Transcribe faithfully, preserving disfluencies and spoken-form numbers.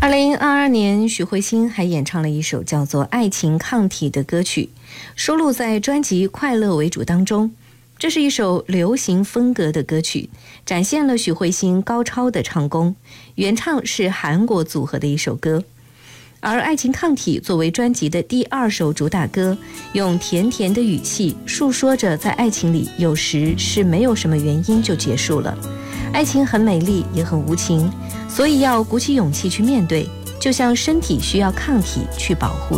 二零二二年，许慧欣还演唱了一首叫做《爱情抗体》的歌曲，收录在专辑《快乐为主》当中。这是一首流行风格的歌曲，展现了许慧欣高超的唱功。原唱是韩国组合的一首歌。而《爱情抗体》作为专辑的第二首主打歌，用甜甜的语气述说着在爱情里有时是没有什么原因就结束了，爱情很美丽也很无情，所以要鼓起勇气去面对，就像身体需要抗体去保护